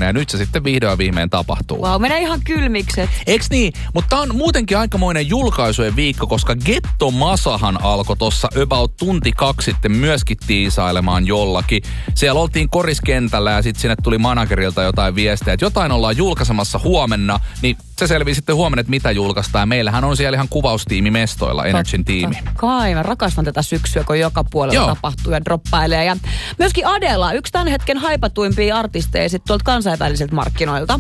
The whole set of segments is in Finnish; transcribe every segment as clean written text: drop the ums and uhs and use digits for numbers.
ensimmäinen ja nyt se sitten vihdoin viimein tapahtuu. Wow, menee ihan kylmikset. Eiks niin? Mutta tää on muutenkin aikamoinen julkaisujen viikko, koska Getto Masahan alkoi tossa about tunti 2 sitten myöskin tiisailemaan jollakin. Siellä oltiin koriskentällä ja sitten sinne tuli managerilta jotain viestejä, että jotain ollaan julkaisemassa huomenna, niin se selvii sitten huomenna, että mitä julkaistaan. Ja meillähän on siellä ihan kuvaustiimi mestoilla, Energyn tiimi. Kai, mä rakastan tätä syksyä, kun joka puolella tapahtuu ja droppailee. Ja myöskin Adela, yksi tämän hetken haipatuimpia artisteja sitten tuolta kansainvälisiltä markkinoilta.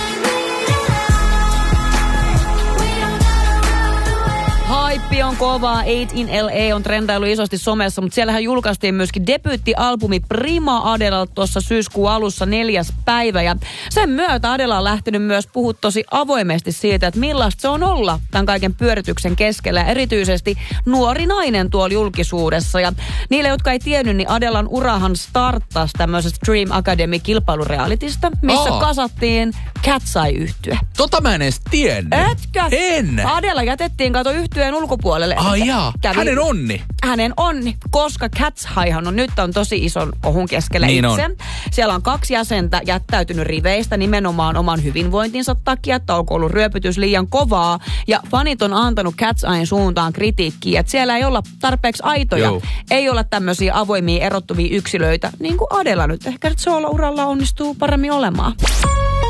Haippi on kovaa. 8 in LA on trendailu isosti somessa, mutta siellähän julkaistiin myöskin debyyttialbumi Prima Adelalta tuossa syyskuun alussa 4. päivä. Ja sen myötä Adela on lähtenyt myös puhua tosi avoimesti siitä, että millaista se on olla tämän kaiken pyörityksen keskellä. Ja erityisesti nuori nainen tuolla julkisuudessa. Ja niille, jotka ei tiennyt, niin Adelan urahan starttasi tämmöisestä Dream Academy-kilpailurealitista, missä kasattiin Cat's Eye-yhtye. Tota mä en edes tiennyt. Etkö? En. Adela jätettiin yhtyeen ulkopuolelle. Ai jaa, hänen onni. Hänen onni, koska Cat's Eyehan on nyt tosi ison kohun keskellä niin itse. On. Siellä on 2 jäsentä jättäytynyt riveistä nimenomaan oman hyvinvointinsa takia, että onko ollut ryöpytys liian kovaa. Ja fanit on antanut Cat's Eyen suuntaan kritiikkiä, että siellä ei olla tarpeeksi aitoja. Ei olla tämmöisiä avoimia erottuvia yksilöitä, niin kuin Adela nyt ehkä soolo-uralla onnistuu paremmin olemaan.